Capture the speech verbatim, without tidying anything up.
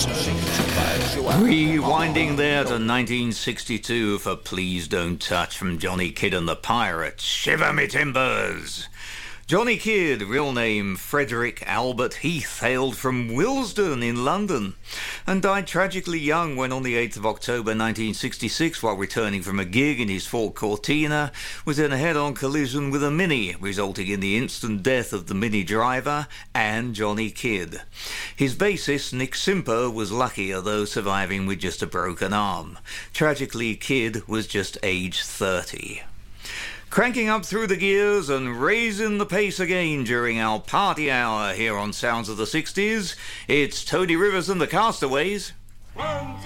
Rewinding there to nineteen sixty-two for Please Don't Touch from Johnny Kidd and the Pirates. Shiver me timbers! Johnny Kidd, real name Frederick Albert Heath, hailed from Willesden in London and died tragically young when on the eighth of October nineteen sixty-six, while returning from a gig in his Ford Cortina, was in a head-on collision with a Mini, resulting in the instant death of the Mini driver and Johnny Kidd. His bassist, Nick Simper, was luckier, though surviving with just a broken arm. Tragically, Kidd was just age thirty. Cranking up through the gears and raising the pace again during our party hour here on Sounds of the sixties, it's Tony Rivers and the Castaways. One,